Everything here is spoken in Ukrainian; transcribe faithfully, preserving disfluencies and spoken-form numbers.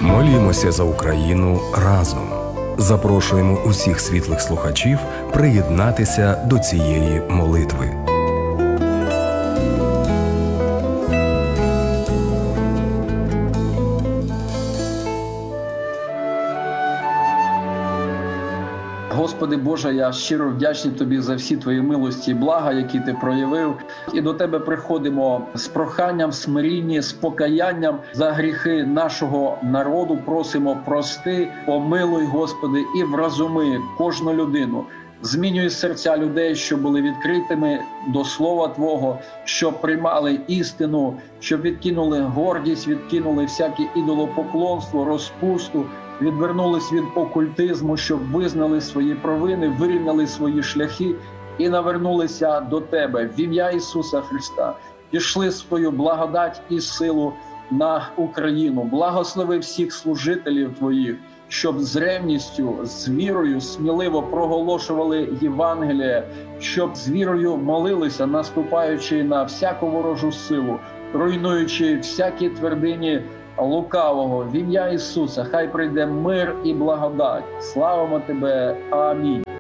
Молімося за Україну разом. Запрошуємо усіх світлих слухачів приєднатися до цієї молитви. Господи Боже, я щиро вдячний Тобі за всі Твої милості і блага, які Ти проявив. І до Тебе приходимо з проханням, смиріння, з покаянням за гріхи нашого народу. Просимо прости, помилуй, Господи, і вразуми кожну людину. Змінюй серця людей, що були відкритими до Слова Твого, щоб приймали істину, щоб відкинули гордість, відкинули всяке ідолопоклонство, розпусту, відвернулись від окультизму, щоб визнали свої провини, вирівняли свої шляхи і навернулися до Тебе. В ім'я Ісуса Христа пішли свою благодать і силу на Україну. Благослови всіх служителів Твоїх, щоб з ревністю, з вірою сміливо проголошували Євангеліє, щоб з вірою молилися, наступаючи на всяку ворожу силу, руйнуючи всякі твердині лукавого. В ім'я Ісуса хай прийде мир і благодать. Славимо Тебе. Амінь.